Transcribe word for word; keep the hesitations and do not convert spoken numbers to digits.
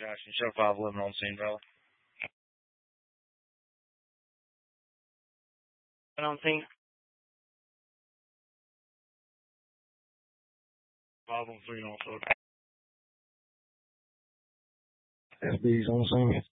Josh, and show five eleven on scene, brother. On scene. five on three on foot. S B's on scene.